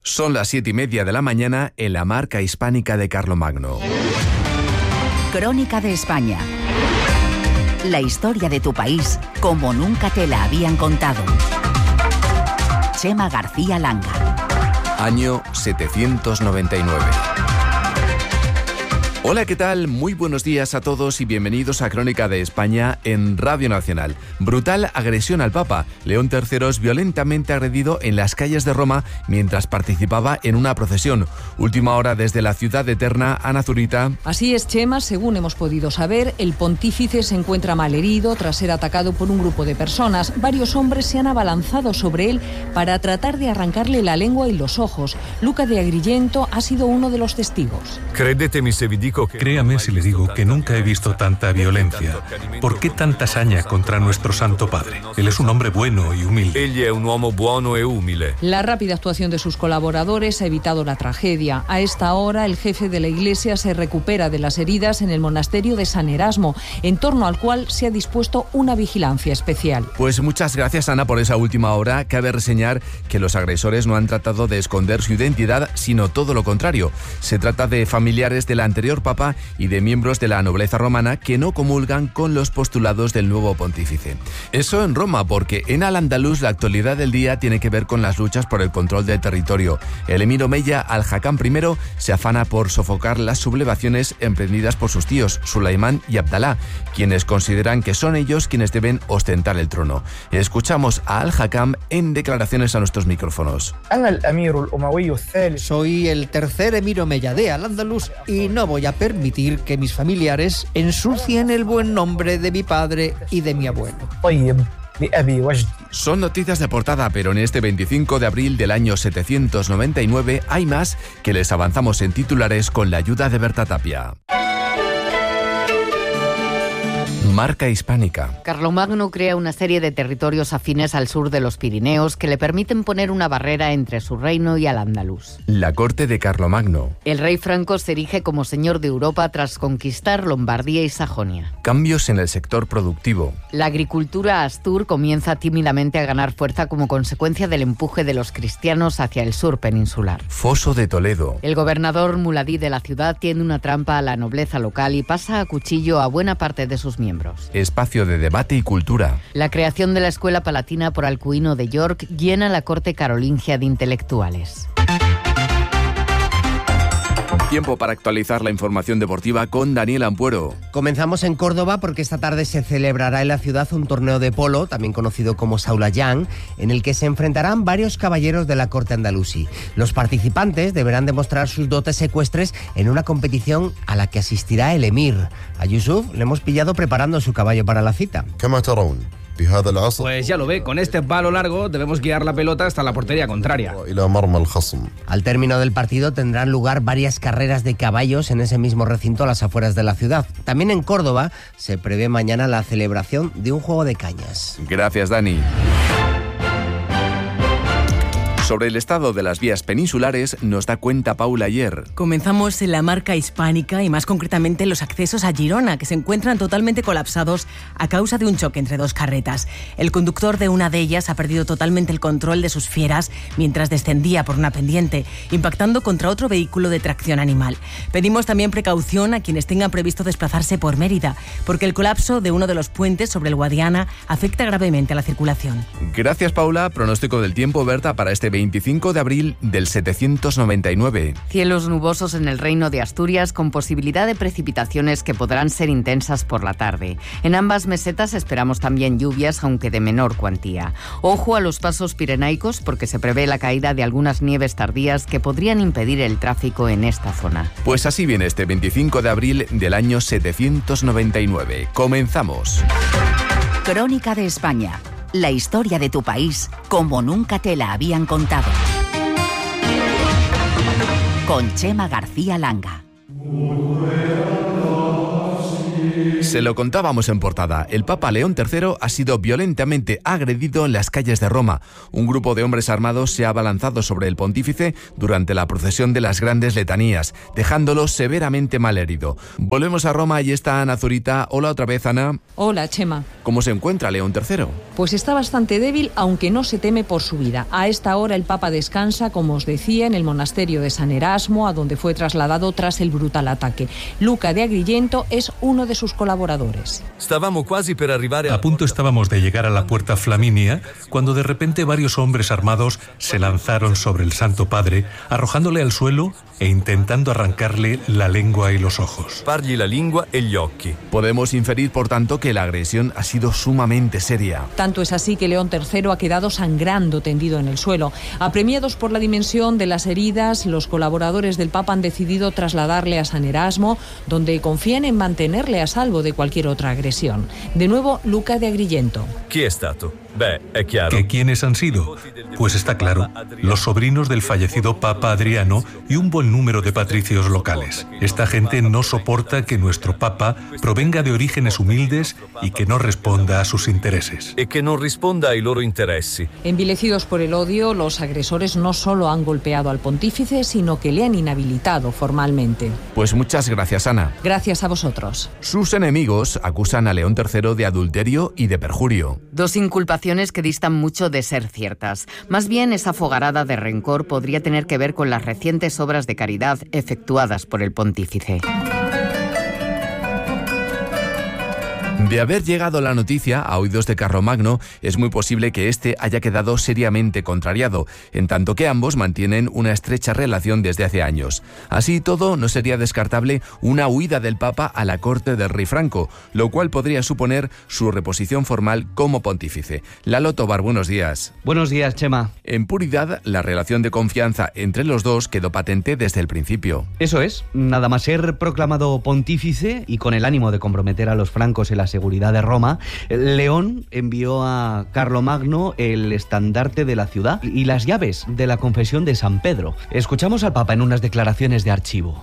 Son las 7:30 de la mañana en la Marca Hispánica de Carlomagno. Crónica de España. La historia de tu país como nunca te la habían contado. Chema García Langa. Año 799. Hola, ¿qué tal? Muy buenos días a todos y bienvenidos a Crónica de España en Radio Nacional. Brutal agresión al Papa. León III es violentamente agredido en las calles de Roma mientras participaba en una procesión. Última hora desde la ciudad eterna, Ana Zurita. Así es, Chema. Según hemos podido saber, el pontífice se encuentra malherido tras ser atacado por un grupo de personas. Varios hombres se han abalanzado sobre él para tratar de arrancarle la lengua y los ojos. Luca de Agrigento ha sido uno de los testigos. Créame si le digo que nunca he visto tanta violencia. ¿Por qué tanta saña contra nuestro Santo Padre? Él es un hombre bueno y humilde. La rápida actuación de sus colaboradores ha evitado la tragedia. A esta hora, el jefe de la Iglesia se recupera de las heridas en el monasterio de San Erasmo, en torno al cual se ha dispuesto una vigilancia especial. Pues muchas gracias, Ana, por esa última hora. Cabe reseñar que los agresores no han tratado de esconder su identidad, sino todo lo contrario. Se trata de familiares del anterior Papa y de miembros de la nobleza romana que no comulgan con los postulados del nuevo pontífice. Eso en Roma, porque en Al-Andalus la actualidad del día tiene que ver con las luchas por el control del territorio. El emir Omeya Al-Hakam I se afana por sofocar las sublevaciones emprendidas por sus tíos, Sulaimán y Abdalá, quienes consideran que son ellos quienes deben ostentar el trono. Escuchamos a Al-Hakam en declaraciones a nuestros micrófonos. Soy el tercer emir Omeya de Al-Andalus y no voy a permitir que mis familiares ensucien el buen nombre de mi padre y de mi abuelo. Son noticias de portada, pero en este 25 de abril del año 799 hay más que les avanzamos en titulares con la ayuda de Berta Tapia. Marca Hispánica. Carlomagno crea una serie de territorios afines al sur de los Pirineos que le permiten poner una barrera entre su reino y Al-Andalus. La corte de Carlomagno. El rey franco se erige como señor de Europa tras conquistar Lombardía y Sajonia. Cambios en el sector productivo. La agricultura astur comienza tímidamente a ganar fuerza como consecuencia del empuje de los cristianos hacia el sur peninsular. Foso de Toledo. El gobernador muladí de la ciudad tiende una trampa a la nobleza local y pasa a cuchillo a buena parte de sus miembros. Espacio de debate y cultura. La creación de la Escuela Palatina por Alcuino de York llena la corte carolingia de intelectuales. Tiempo para actualizar la información deportiva con Daniel Ampuero. Comenzamos en Córdoba porque esta tarde se celebrará en la ciudad un torneo de polo, también conocido como Saulayán, en el que se enfrentarán varios caballeros de la corte andalusí. Los participantes deberán demostrar sus dotes ecuestres en una competición a la que asistirá el emir. A Yusuf le hemos pillado preparando su caballo para la cita. Pues ya lo ve, con este palo largo debemos guiar la pelota hasta la portería contraria. Al término del partido tendrán lugar varias carreras de caballos en ese mismo recinto a las afueras de la ciudad. También en Córdoba se prevé mañana la celebración de un juego de cañas. Gracias, Dani. Sobre el estado de las vías peninsulares nos da cuenta Paula Ayer. Comenzamos en la Marca Hispánica y más concretamente en los accesos a Girona, que se encuentran totalmente colapsados a causa de un choque entre dos carretas. El conductor de una de ellas ha perdido totalmente el control de sus fieras mientras descendía por una pendiente, impactando contra otro vehículo de tracción animal. Pedimos también precaución a quienes tengan previsto desplazarse por Mérida, porque el colapso de uno de los puentes sobre el Guadiana afecta gravemente a la circulación. Gracias, Paula. Pronóstico del tiempo, Berta, para este 25 de abril del 799. Cielos nubosos en el Reino de Asturias con posibilidad de precipitaciones que podrán ser intensas por la tarde. En ambas mesetas esperamos también lluvias, aunque de menor cuantía. Ojo a los pasos pirenaicos porque se prevé la caída de algunas nieves tardías que podrían impedir el tráfico en esta zona. Pues así viene este 25 de abril del año 799. Comenzamos. Crónica de España. La historia de tu país como nunca te la habían contado. Con Chema García Langa. Se lo contábamos en portada. El Papa León III ha sido violentamente agredido en las calles de Roma. Un grupo de hombres armados se ha abalanzado sobre el pontífice durante la procesión de las grandes letanías, dejándolo severamente malherido. Volvemos a Roma y está Ana Zurita. Hola otra vez, Ana. Hola, Chema. ¿Cómo se encuentra León III? Pues está bastante débil, aunque no se teme por su vida. A esta hora el Papa descansa, como os decía, en el monasterio de San Erasmo, a donde fue trasladado tras el brutal ataque. Luca de Agrigento es uno de sus colaboradores. A punto estábamos de llegar a la puerta Flaminia cuando de repente varios hombres armados se lanzaron sobre el Santo Padre, arrojándole al suelo e intentando arrancarle la lengua y los ojos. Podemos inferir, por tanto, que la agresión ha sido sumamente seria. Tanto es así que León III ha quedado sangrando tendido en el suelo. Apremiados por la dimensión de las heridas, los colaboradores del Papa han decidido trasladarle a San Erasmo, donde confían en mantenerle a salvo de cualquier otra agresión. De nuevo, Luca de Agrigento. ¿Que quiénes han sido? Pues está claro, los sobrinos del fallecido Papa Adriano y un buen número de patricios locales. Esta gente no soporta que nuestro Papa provenga de orígenes humildes y que no responda a sus intereses. Envilecidos por el odio, los agresores no solo han golpeado al pontífice, sino que le han inhabilitado formalmente. Pues muchas gracias, Ana. Gracias a vosotros. Sus enemigos acusan a León III de adulterio y de perjurio. Dos inculpaciones que distan mucho de ser ciertas. Más bien, esa fogarada de rencor podría tener que ver con las recientes obras de caridad efectuadas por el pontífice. De haber llegado la noticia a oídos de Carlomagno, es muy posible que éste haya quedado seriamente contrariado, en tanto que ambos mantienen una estrecha relación desde hace años. Así y todo, no sería descartable una huida del Papa a la corte del rey Franco, lo cual podría suponer su reposición formal como pontífice. Lalo Tobar, buenos días. Buenos días, Chema. En puridad, la relación de confianza entre los dos quedó patente desde el principio. Eso es, nada más ser proclamado pontífice y con el ánimo de comprometer a los francos en la seguridad de Roma, León envió a Carlomagno el estandarte de la ciudad y las llaves de la confesión de San Pedro. Escuchamos al Papa en unas declaraciones de archivo.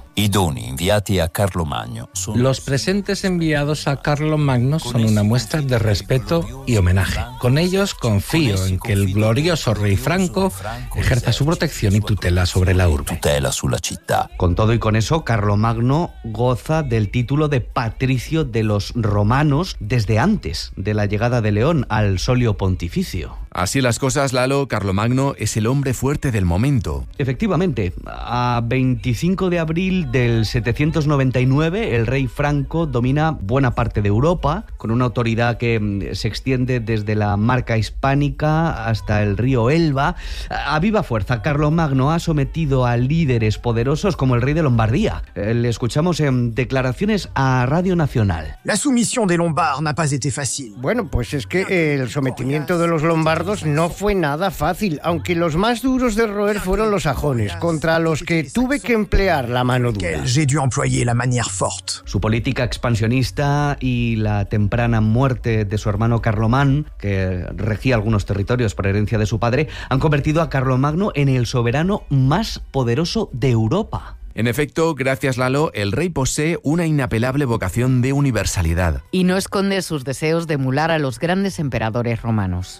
Los presentes enviados a Carlomagno son una muestra de respeto y homenaje. Con ellos confío en que el glorioso rey Franco ejerza su protección y tutela sobre la urbe. Con todo y con eso, Carlomagno goza del título de patricio de los romanos desde antes de la llegada de León al solio pontificio. Así las cosas, Lalo, Carlomagno es el hombre fuerte del momento. Efectivamente, a 25 de abril del 799, el rey Franco domina buena parte de Europa, con una autoridad que se extiende desde la Marca Hispánica hasta el río Elba. A viva fuerza, Carlomagno ha sometido a líderes poderosos como el rey de Lombardía. Le escuchamos en declaraciones a Radio Nacional. La sumisión de Lombard n'a pas été facile. Bueno, pues es que el sometimiento de los lombardos no fue nada fácil, aunque los más duros de roer fueron los sajones, contra los que tuve que emplear la mano dura. J'ai dû employer la manière forte. Su política expansionista y la temprana muerte de su hermano Carlomán, que regía algunos territorios por herencia de su padre, han convertido a Carlomagno en el soberano más poderoso de Europa. En efecto, gracias Lalo, el rey posee una inapelable vocación de universalidad. Y no esconde sus deseos de emular a los grandes emperadores romanos.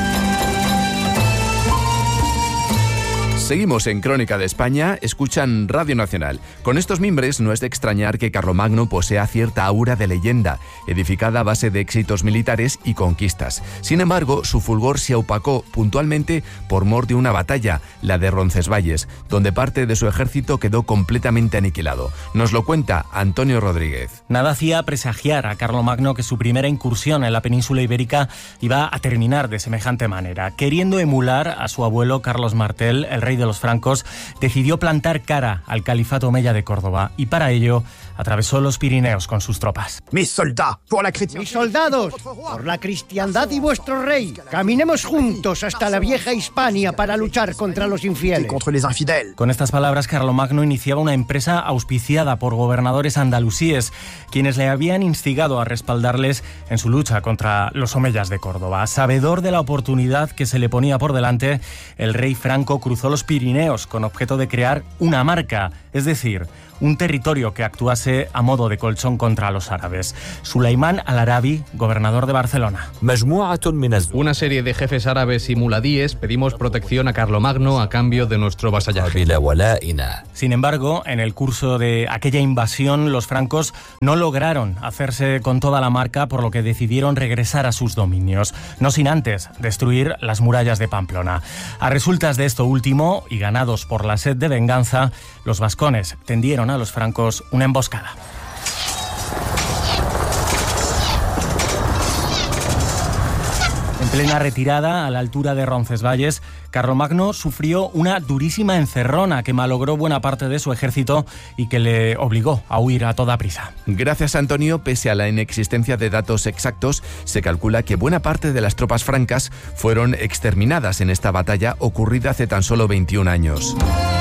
Seguimos en Crónica de España, escuchan Radio Nacional. Con estos mimbres no es de extrañar que Carlomagno posea cierta aura de leyenda, edificada a base de éxitos militares y conquistas. Sin embargo, su fulgor se opacó puntualmente por mor de una batalla, la de Roncesvalles, donde parte de su ejército quedó completamente aniquilado. Nos lo cuenta Antonio Rodríguez. Nada hacía presagiar a Carlomagno que su primera incursión en la península ibérica iba a terminar de semejante manera. Queriendo emular a su abuelo Carlos Martel, el rey de los francos, decidió plantar cara al califato omeya de Córdoba y para ello atravesó los Pirineos con sus tropas. Mis soldados, por la cristiandad y vuestro rey, caminemos juntos hasta la vieja Hispania para luchar contra los infieles. Con estas palabras, Carlomagno iniciaba una empresa auspiciada por gobernadores andalusíes, quienes le habían instigado a respaldarles en su lucha contra los omeyas de Córdoba. Sabedor de la oportunidad que se le ponía por delante, el rey franco cruzó los Pirineos con objeto de crear una marca, es decir, un territorio que actuase a modo de colchón contra los árabes. Sulaimán Al-Arabi, gobernador de Barcelona. Una serie de jefes árabes y muladíes pedimos protección a Carlomagno a cambio de nuestro vasallaje. Sin embargo, en el curso de aquella invasión, los francos no lograron hacerse con toda la marca, por lo que decidieron regresar a sus dominios, no sin antes destruir las murallas de Pamplona. A resultas de esto último, y ganados por la sed de venganza, los vascones tendieron a los francos una emboscada. En plena retirada, a la altura de Roncesvalles, Carlomagno sufrió una durísima encerrona que malogró buena parte de su ejército y que le obligó a huir a toda prisa. Gracias, Antonio, pese a la inexistencia de datos exactos, se calcula que buena parte de las tropas francas fueron exterminadas en esta batalla ocurrida hace tan solo 21 años.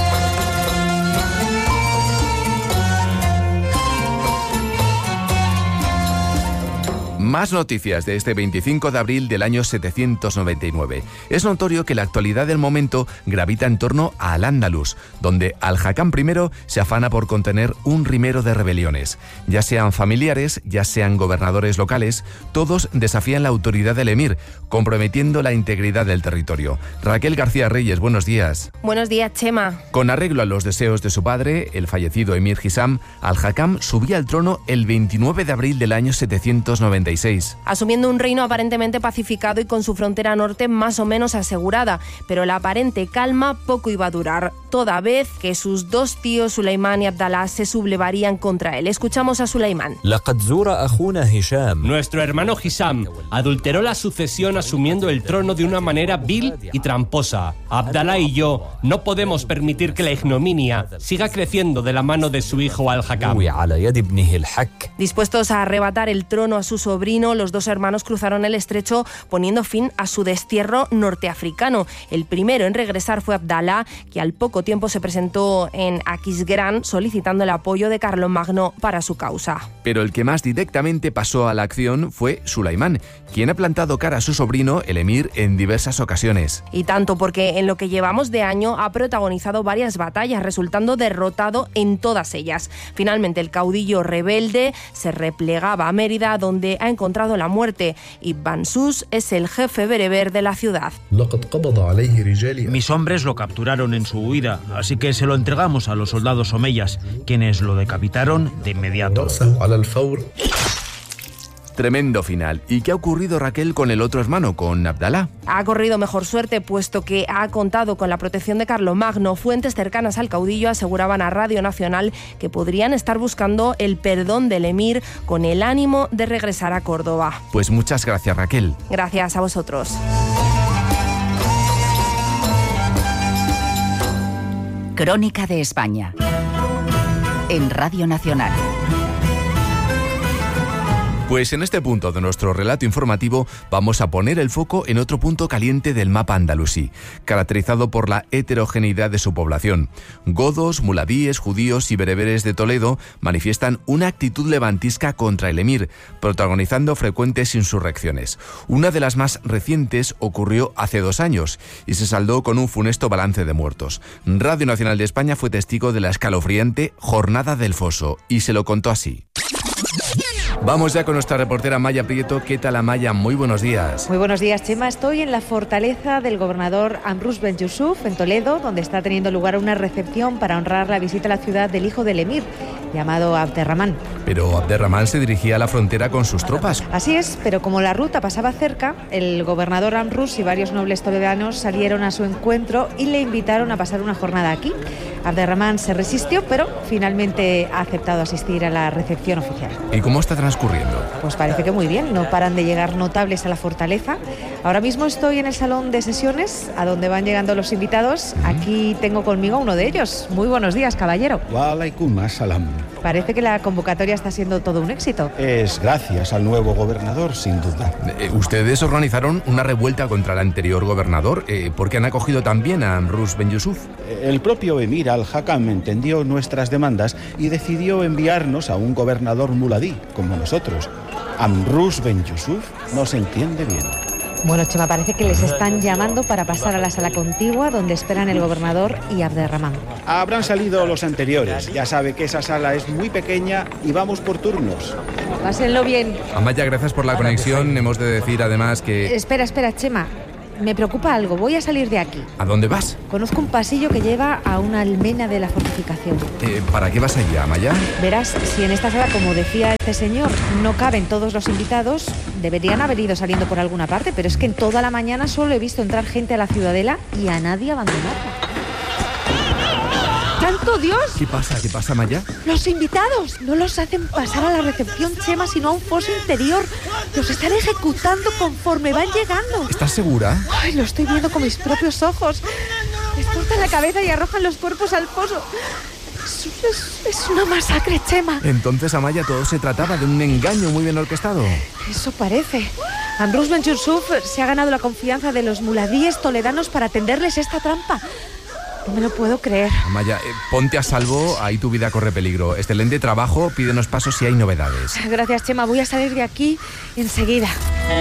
Más noticias de este 25 de abril del año 799. Es notorio que la actualidad del momento gravita en torno a Al-Ándalus, donde Al-Hakam I se afana por contener un rimero de rebeliones. Ya sean familiares, ya sean gobernadores locales, todos desafían la autoridad del emir, comprometiendo la integridad del territorio. Raquel García Reyes, buenos días. Buenos días, Chema. Con arreglo a los deseos de su padre, el fallecido emir Hisam, Al-Hakam subía al trono el 29 de abril del año 796. Asumiendo un reino aparentemente pacificado y con su frontera norte más o menos asegurada, pero la aparente calma poco iba a durar, toda vez que sus dos tíos Sulaimán y Abdalá se sublevarían contra él. Escuchamos a Sulaimán. Nuestro hermano Hisam adulteró la sucesión asumiendo el trono de una manera vil y tramposa. Abdalá y yo no podemos permitir que la ignominia siga creciendo de la mano de su hijo Al-Hakam. Dispuestos a arrebatar el trono a su sobrino, los dos hermanos cruzaron el estrecho poniendo fin a su destierro norteafricano. El primero en regresar fue Abdalá, que al poco tiempo se presentó en Aquisgrán solicitando el apoyo de Carlomagno para su causa. Pero el que más directamente pasó a la acción fue Sulaimán, quien ha plantado cara a su sobrino, el emir, en diversas ocasiones. Y tanto porque en lo que llevamos de año ha protagonizado varias batallas, resultando derrotado en todas ellas. Finalmente el caudillo rebelde se replegaba a Mérida, donde ha encontrado la muerte, y Bansus es el jefe bereber de la ciudad. Mis hombres lo capturaron en su huida, así que se lo entregamos a los soldados omeyas, quienes lo decapitaron de inmediato. Tremendo final. ¿Y qué ha ocurrido, Raquel, con el otro hermano, con Abdalá? Ha corrido mejor suerte, puesto que ha contado con la protección de Carlomagno. Fuentes cercanas al caudillo aseguraban a Radio Nacional que podrían estar buscando el perdón del emir con el ánimo de regresar a Córdoba. Pues muchas gracias, Raquel. Gracias a vosotros. Crónica de España en Radio Nacional. Pues en este punto de nuestro relato informativo vamos a poner el foco en otro punto caliente del mapa andalusí, caracterizado por la heterogeneidad de su población. Godos, muladíes, judíos y bereberes de Toledo manifiestan una actitud levantisca contra el emir, protagonizando frecuentes insurrecciones. Una de las más recientes ocurrió hace 2 años y se saldó con un funesto balance de muertos. Radio Nacional de España fue testigo de la escalofriante Jornada del Foso y se lo contó así. Vamos ya con nuestra reportera Maya Prieto. ¿Qué tal, Maya? Muy buenos días. Muy buenos días, Chema. Estoy en la fortaleza del gobernador Amrus Ben Yusuf, en Toledo, donde está teniendo lugar una recepción para honrar la visita a la ciudad del hijo del emir, llamado Abderramán. Pero Abderramán se dirigía a la frontera con sus tropas. Así es, pero como la ruta pasaba cerca, el gobernador Amrus y varios nobles toledanos salieron a su encuentro y le invitaron a pasar una jornada aquí. Abderramán se resistió, pero finalmente ha aceptado asistir a la recepción oficial. ¿Y cómo está transcurriendo? Pues parece que muy bien, no paran de llegar notables a la fortaleza. Ahora mismo estoy en el salón de sesiones, a donde van llegando los invitados. Aquí tengo conmigo a uno de ellos. Muy buenos días, caballero. Wa alaikum assalam. Parece que la convocatoria está siendo todo un éxito. Es gracias al nuevo gobernador, sin duda. Ustedes organizaron una revuelta contra el anterior gobernador. ¿Por qué han acogido también a Amrus Ben Yusuf? El propio emir Al-Hakam entendió nuestras demandas y decidió enviarnos a un gobernador muladí, como nosotros. Amrus Ben Yusuf nos entiende bien. Bueno, Chema, parece que les están llamando para pasar a la sala contigua donde esperan el gobernador y Abderramán. Habrán salido los anteriores. Ya sabe que esa sala es muy pequeña y vamos por turnos. Pásenlo bien. Amaya, gracias por la conexión. Hemos de decir además que... Espera, Chema. Me preocupa algo. Voy a salir de aquí. ¿A dónde vas? Conozco un pasillo que lleva a una almena de la fortificación. ¿Para qué vas allá, Amaya? Verás, si en esta sala, como decía este señor, no caben todos los invitados, deberían haber ido saliendo por alguna parte, pero es que en toda la mañana solo he visto entrar gente a la ciudadela y a nadie abandonarla. ¡Santo Dios! ¿Qué pasa, Amaya? Los invitados no los hacen pasar a la recepción, Chema, sino a un foso interior. Los están ejecutando conforme van llegando. ¿Estás segura? Ay, lo estoy viendo con mis propios ojos. Les cortan la cabeza y arrojan los cuerpos al foso. Es una masacre, Chema. Entonces, Amaya, todo se trataba de un engaño muy bien orquestado. Eso parece. Ambrus Ben Yusuf se ha ganado la confianza de los muladíes toledanos para tenderles esta trampa. No me lo puedo creer. Amaya, ponte a salvo, ahí tu vida corre peligro. Excelente trabajo, pídenos paso si hay novedades. Gracias, Chema, voy a salir de aquí enseguida.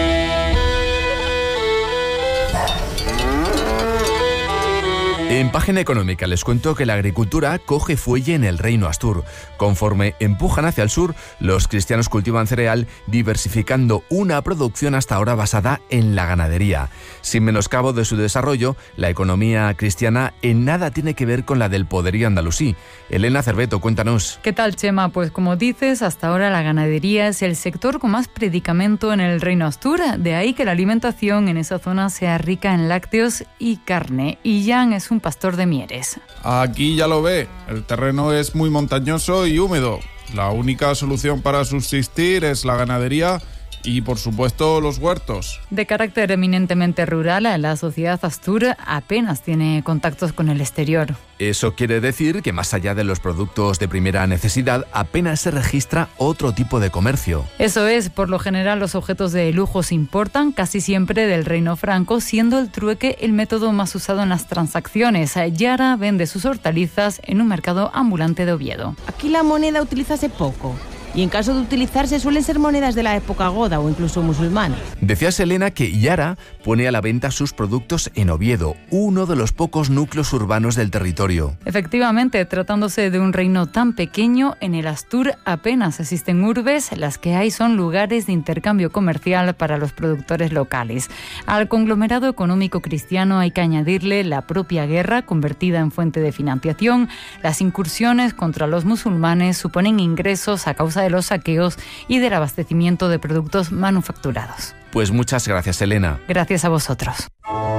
En Página Económica les cuento que la agricultura coge fuelle en el reino Astur. Conforme empujan hacia el sur, los cristianos cultivan cereal, diversificando una producción hasta ahora basada en la ganadería. Sin menoscabo de su desarrollo, la economía cristiana en nada tiene que ver con la del poderío andalusí. Elena Cerveto, cuéntanos. ¿Qué tal, Chema? Pues como dices, hasta ahora la ganadería es el sector con más predicamento en el reino Astur. De ahí que la alimentación en esa zona sea rica en lácteos y carne. Y Jan es un pastor de Mieres. Aquí ya lo ve, el terreno es muy montañoso y húmedo. La única solución para subsistir es la ganadería y, por supuesto, los huertos. De carácter eminentemente rural, la sociedad Astur apenas tiene contactos con el exterior. Eso quiere decir que más allá de los productos de primera necesidad, apenas se registra otro tipo de comercio. Eso es, por lo general los objetos de lujo se importan casi siempre del reino franco, siendo el trueque el método más usado en las transacciones. Yara vende sus hortalizas en un mercado ambulante de Oviedo. Aquí la moneda utilízase poco. Y en caso de utilizarse suelen ser monedas de la época goda o incluso musulmana. Decía Selena que Yara pone a la venta sus productos en Oviedo, uno de los pocos núcleos urbanos del territorio. Efectivamente, tratándose de un reino tan pequeño, en el Astur apenas existen urbes, las que hay son lugares de intercambio comercial para los productores locales. Al conglomerado económico cristiano hay que añadirle la propia guerra convertida en fuente de financiación. Las incursiones contra los musulmanes suponen ingresos a causa de los saqueos y del abastecimiento de productos manufacturados. Pues muchas gracias, Elena. Gracias a vosotros.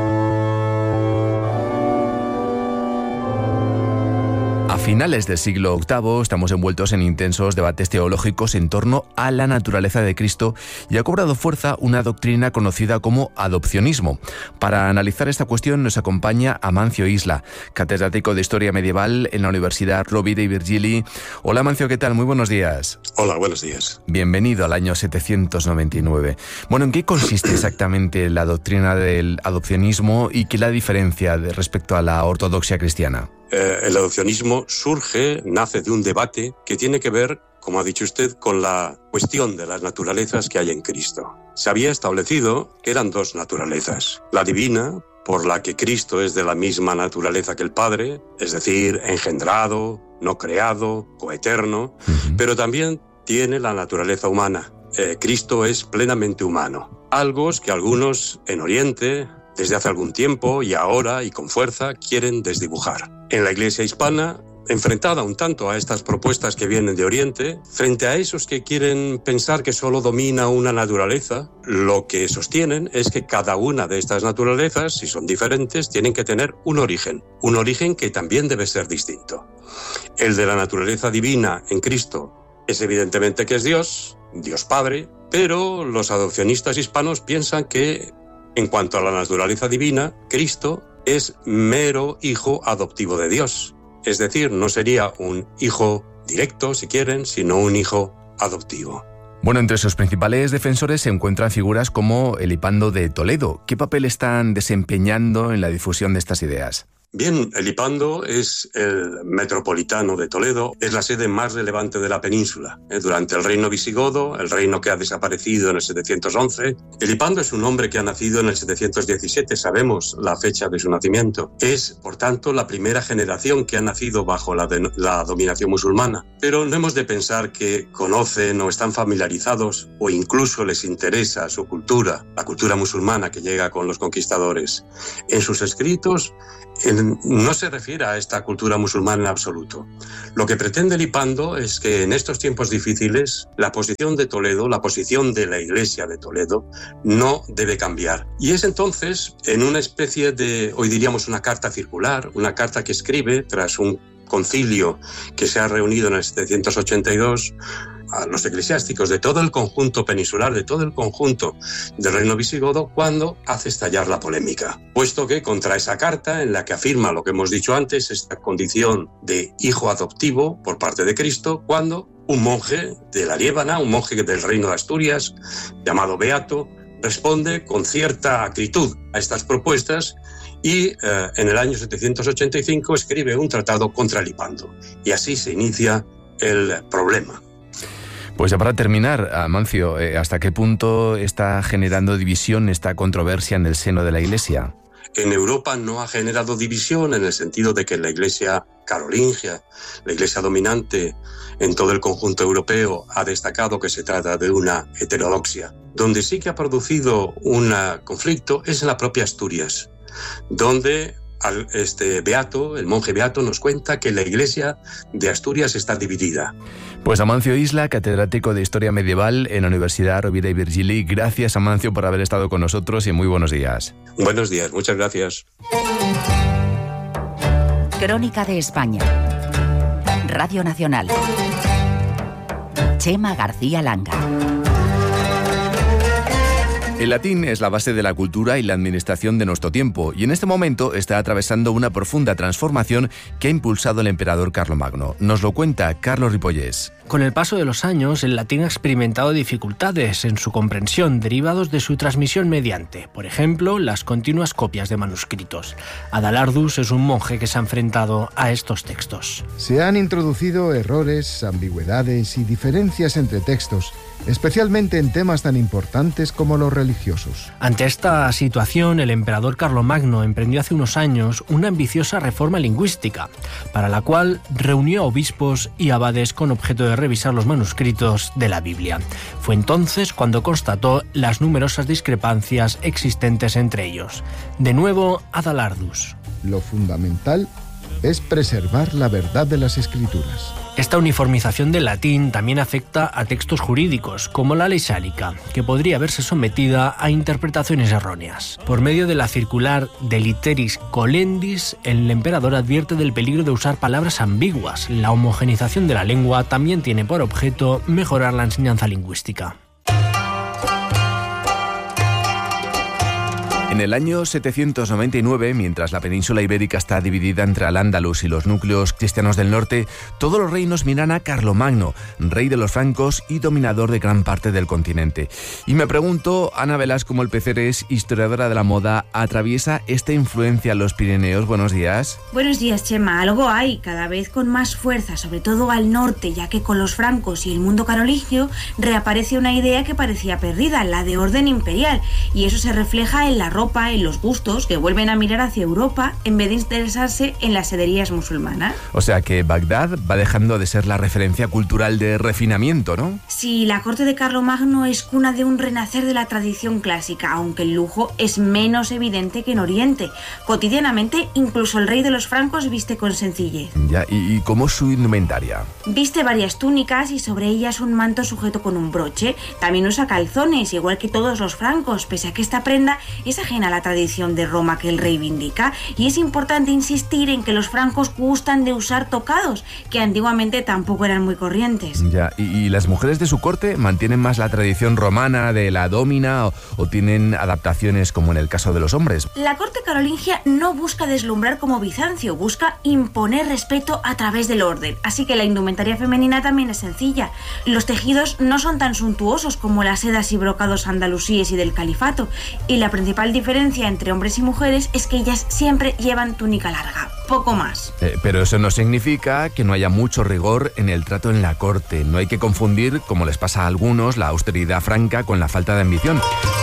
A finales del siglo VIII estamos envueltos en intensos debates teológicos en torno a la naturaleza de Cristo y ha cobrado fuerza una doctrina conocida como adopcionismo. Para analizar esta cuestión nos acompaña Amancio Isla, catedrático de Historia Medieval en la Universidad Rovira y Virgili. Hola Amancio, ¿qué tal? Muy buenos días. Hola, buenos días. Bienvenido al año 799. Bueno, ¿en qué consiste exactamente la doctrina del adopcionismo y qué la diferencia respecto a la ortodoxia cristiana? El adopcionismo nace de un debate que tiene que ver, como ha dicho usted, con la cuestión de las naturalezas que hay en Cristo. Se había establecido que eran dos naturalezas. La divina, por la que Cristo es de la misma naturaleza que el Padre, es decir, engendrado, no creado, coeterno, pero también tiene la naturaleza humana. Cristo es plenamente humano. Algo que algunos en Oriente, desde hace algún tiempo y ahora y con fuerza, quieren desdibujar. En la Iglesia hispana, enfrentada un tanto a estas propuestas que vienen de Oriente, frente a esos que quieren pensar que solo domina una naturaleza, lo que sostienen es que cada una de estas naturalezas, si son diferentes, tienen que tener un origen que también debe ser distinto. El de la naturaleza divina en Cristo es evidentemente que es Dios Padre, pero los adopcionistas hispanos piensan que en cuanto a la naturaleza divina, Cristo es mero hijo adoptivo de Dios. Es decir, no sería un hijo directo, si quieren, sino un hijo adoptivo. Bueno, entre sus principales defensores se encuentran figuras como Elipando de Toledo. ¿Qué papel están desempeñando en la difusión de estas ideas? Bien, el hipando es el metropolitano de Toledo, es la sede más relevante de la península. Durante el reino visigodo, el reino que ha desaparecido en el 711, el hipando es un hombre que ha nacido en el 717, sabemos la fecha de su nacimiento. Es, por tanto, la primera generación que ha nacido bajo la dominación musulmana. Pero no hemos de pensar que conocen o están familiarizados o incluso les interesa su cultura, la cultura musulmana que llega con los conquistadores. En sus escritos no se refiere a esta cultura musulmana en absoluto. Lo que pretende el hipando es que en estos tiempos difíciles la posición de Toledo, la posición de la Iglesia de Toledo, no debe cambiar. Y es entonces en una especie de, hoy diríamos una carta circular, una carta que escribe tras un concilio que se ha reunido en el 782, a los eclesiásticos de todo el conjunto peninsular, de todo el conjunto del reino visigodo, cuando hace estallar la polémica. Puesto que contra esa carta, en la que afirma lo que hemos dicho antes, esta condición de hijo adoptivo por parte de Cristo, cuando un monje de la Liébana, un monje del reino de Asturias, llamado Beato, responde con cierta acritud a estas propuestas y en el año 785 escribe un tratado contra el hipando. Y así se inicia el problema. Pues ya para terminar, Amancio, ¿hasta qué punto está generando división esta controversia en el seno de la Iglesia? En Europa no ha generado división en el sentido de que la Iglesia carolingia, la Iglesia dominante en todo el conjunto europeo, ha destacado que se trata de una heterodoxia. Donde sí que ha producido un conflicto es en la propia Asturias, donde Beato, el monje Beato, nos cuenta que la Iglesia de Asturias está dividida. Pues Amancio Isla, catedrático de Historia Medieval en la Universidad Rovira i Virgili. Gracias, Amancio, por haber estado con nosotros y muy buenos días. Buenos días, muchas gracias. Crónica de España. Radio Nacional. Chema García Langa. El latín es la base de la cultura y la administración de nuestro tiempo, y en este momento está atravesando una profunda transformación que ha impulsado el emperador Carlomagno. Nos lo cuenta Carlos Ripollés. Con el paso de los años, el latín ha experimentado dificultades en su comprensión derivados de su transmisión mediante, por ejemplo, las continuas copias de manuscritos. Adalardus es un monje que se ha enfrentado a estos textos. Se han introducido errores, ambigüedades y diferencias entre textos, especialmente en temas tan importantes como los religiosos. Ante esta situación, el emperador Carlomagno emprendió hace unos años una ambiciosa reforma lingüística, para la cual reunió a obispos y abades con objeto de revisar los manuscritos de la Biblia. Fue entonces cuando constató las numerosas discrepancias existentes entre ellos. De nuevo, Adalardus. Lo fundamental es preservar la verdad de las Escrituras. Esta uniformización del latín también afecta a textos jurídicos, como la ley sálica, que podría verse sometida a interpretaciones erróneas. Por medio de la circular De Literis Colendis, el emperador advierte del peligro de usar palabras ambiguas. La homogenización de la lengua también tiene por objeto mejorar la enseñanza lingüística. En el año 799, mientras la península ibérica está dividida entre Al-Ándalus y los núcleos cristianos del norte, todos los reinos miran a Carlomagno, rey de los francos y dominador de gran parte del continente. Y me pregunto, Ana Velasco Molpeceres, historiadora de la moda, ¿atraviesa esta influencia los Pirineos? Buenos días. Buenos días, Chema. Algo hay, cada vez con más fuerza, sobre todo al norte, ya que con los francos y el mundo carolingio reaparece una idea que parecía perdida, la de orden imperial, y eso se refleja en la ropa, en los gustos, que vuelven a mirar hacia Europa en vez de interesarse en las sederías musulmanas. O sea que Bagdad va dejando de ser la referencia cultural de refinamiento, ¿no? Sí, la corte de Carlomagno es cuna de un renacer de la tradición clásica, aunque el lujo es menos evidente que en Oriente. Cotidianamente, incluso el rey de los francos viste con sencillez. Ya, ¿y cómo es su indumentaria? Viste varias túnicas y sobre ellas un manto sujeto con un broche. También usa calzones, igual que todos los francos, pese a que esta prenda es ajena a la tradición de Roma que el reivindica, y es importante insistir en que los francos gustan de usar tocados, que antiguamente tampoco eran muy corrientes. Ya, ¿y las mujeres de su corte mantienen más la tradición romana de la domina o tienen adaptaciones como en el caso de los hombres? La corte carolingia no busca deslumbrar como Bizancio, busca imponer respeto a través del orden, así que la indumentaria femenina también es sencilla. Los tejidos no son tan suntuosos como las sedas y brocados andalusíes y del califato, y la principal diferencia entre hombres y mujeres es que ellas siempre llevan túnica larga, poco más. Pero eso no significa que no haya mucho rigor en el trato en la corte. No hay que confundir, como les pasa a algunos, la austeridad franca con la falta de ambición.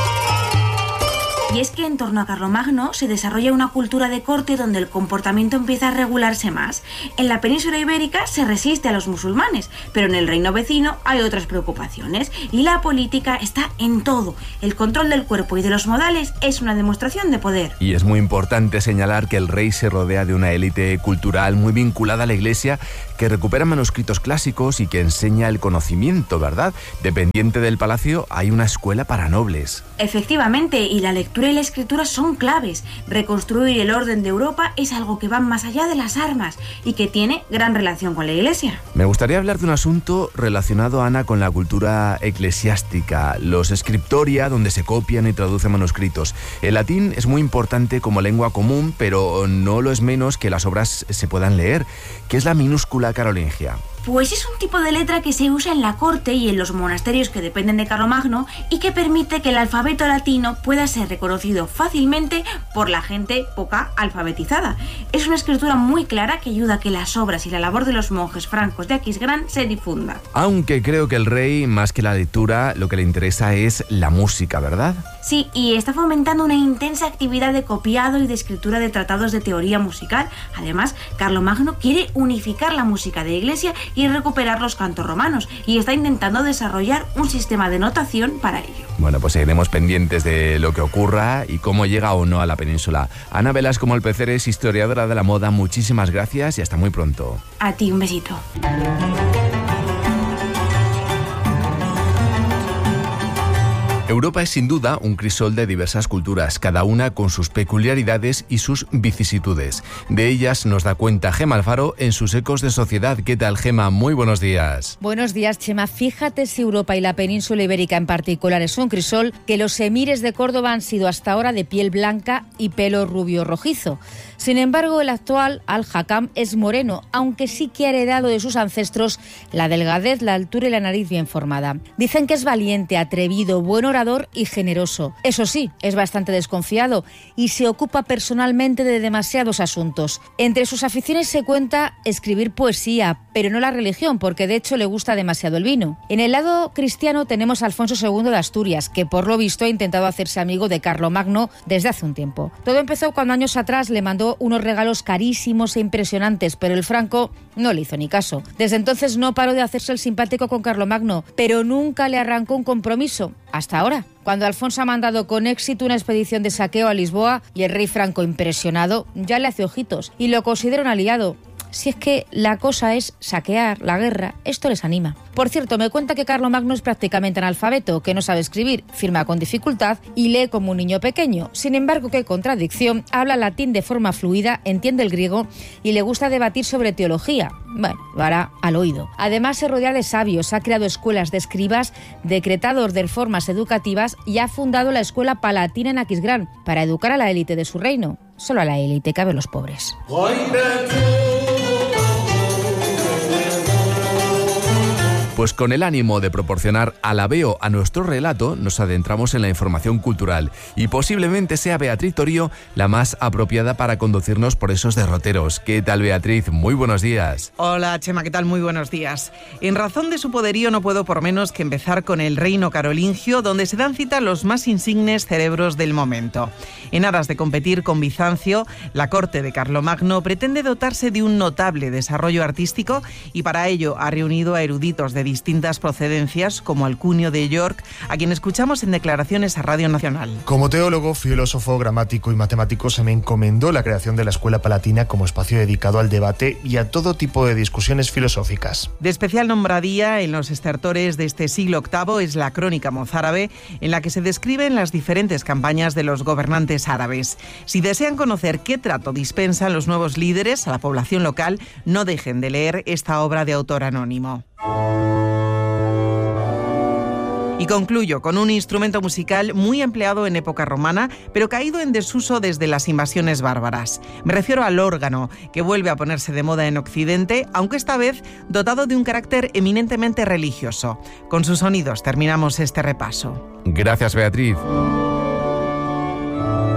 Y es que en torno a Carlomagno se desarrolla una cultura de corte donde el comportamiento empieza a regularse más. En la península ibérica se resiste a los musulmanes, pero en el reino vecino hay otras preocupaciones y la política está en todo. El control del cuerpo y de los modales es una demostración de poder. Y es muy importante señalar que el rey se rodea de una élite cultural muy vinculada a la iglesia que recupera manuscritos clásicos y que enseña el conocimiento, ¿verdad? Dependiente del palacio hay una escuela para nobles. Efectivamente, y la lectura y la escritura son claves. Reconstruir el orden de Europa es algo que va más allá de las armas y que tiene gran relación con la Iglesia. Me gustaría hablar de un asunto relacionado, Ana, con la cultura eclesiástica, los scriptoria, donde se copian y traducen manuscritos. El latín es muy importante como lengua común, pero no lo es menos que las obras se puedan leer. ¿Qué es la minúscula carolingia? Pues es un tipo de letra que se usa en la corte y en los monasterios que dependen de Carlomagno y que permite que el alfabeto latino pueda ser reconocido fácilmente por la gente poca alfabetizada. Es una escritura muy clara que ayuda a que las obras y la labor de los monjes francos de Aquisgrán se difunda. Aunque creo que el rey, más que la lectura, lo que le interesa es la música, ¿verdad? Sí, y está fomentando una intensa actividad de copiado y de escritura de tratados de teoría musical. Además, Carlomagno quiere unificar la música de iglesia y recuperar los cantos romanos, y está intentando desarrollar un sistema de notación para ello. Bueno, pues seguiremos pendientes de lo que ocurra y cómo llega o no a la península. Ana Velasco Molpeceres, historiadora de la moda, muchísimas gracias y hasta muy pronto. A ti, un besito. Europa es sin duda un crisol de diversas culturas, cada una con sus peculiaridades y sus vicisitudes. De ellas nos da cuenta Gema Alfaro en sus Ecos de Sociedad. ¿Qué tal, Gema? Muy buenos días. Buenos días, Chema. Fíjate si Europa y la península ibérica en particular es un crisol, que los emires de Córdoba han sido hasta ahora de piel blanca y pelo rubio rojizo. Sin embargo, el actual Al-Hakam es moreno, aunque sí que ha heredado de sus ancestros la delgadez, la altura y la nariz bien formada. Dicen que es valiente, atrevido, buen orador y generoso. Eso sí, es bastante desconfiado y se ocupa personalmente de demasiados asuntos. Entre sus aficiones se cuenta escribir poesía, pero no la religión, porque de hecho le gusta demasiado el vino. En el lado cristiano tenemos a Alfonso II de Asturias, que por lo visto ha intentado hacerse amigo de Carlomagno desde hace un tiempo. Todo empezó cuando años atrás le mandó unos regalos carísimos e impresionantes, pero el franco no le hizo ni caso. Desde entonces no paró de hacerse el simpático con Carlomagno, pero nunca le arrancó un compromiso, hasta ahora, cuando Alfonso ha mandado con éxito una expedición de saqueo a Lisboa y el rey franco, impresionado, ya le hace ojitos y lo considera un aliado. Si es que la cosa es saquear, la guerra, esto les anima. Por cierto, me cuenta que Carlomagno es prácticamente analfabeto, que no sabe escribir, firma con dificultad y lee como un niño pequeño. Sin embargo, qué contradicción, habla latín de forma fluida, entiende el griego y le gusta debatir sobre teología. Bueno, lo hará al oído. Además, se rodea de sabios, ha creado escuelas de escribas, decretado reformas educativas y ha fundado la Escuela Palatina en Aquisgrán para educar a la élite de su reino. Solo a la élite, cabe los pobres. Pues con el ánimo de proporcionar alabeo a nuestro relato, nos adentramos en la información cultural y posiblemente sea Beatriz Torío la más apropiada para conducirnos por esos derroteros. ¿Qué tal, Beatriz? Muy buenos días. Hola, Chema, ¿qué tal? Muy buenos días. En razón de su poderío no puedo por menos que empezar con el reino carolingio, donde se dan cita los más insignes cerebros del momento. En aras de competir con Bizancio, la corte de Carlomagno pretende dotarse de un notable desarrollo artístico y para ello ha reunido a eruditos de distintas procedencias, como Alcunio de York, a quien escuchamos en declaraciones a Radio Nacional. Como teólogo, filósofo, gramático y matemático, se me encomendó la creación de la Escuela Palatina como espacio dedicado al debate y a todo tipo de discusiones filosóficas. De especial nombradía en los estertores de este siglo VIII es la Crónica mozárabe, en la que se describen las diferentes campañas de los gobernantes árabes. Si desean conocer qué trato dispensan los nuevos líderes a la población local, no dejen de leer esta obra de autor anónimo. Y concluyo con un instrumento musical muy empleado en época romana, pero caído en desuso desde las invasiones bárbaras. Me refiero al órgano, que vuelve a ponerse de moda en Occidente, aunque esta vez dotado de un carácter eminentemente religioso. Con sus sonidos terminamos este repaso. Gracias, Beatriz.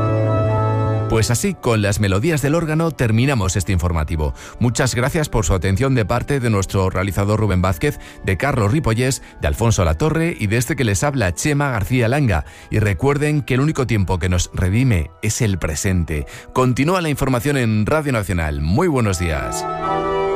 Pues así, con las melodías del órgano, terminamos este informativo. Muchas gracias por su atención de parte de nuestro realizador Rubén Vázquez, de Carlos Ripollés, de Alfonso Latorre y de este que les habla, Chema García Langa. Y recuerden que el único tiempo que nos redime es el presente. Continúa la información en Radio Nacional. Muy buenos días.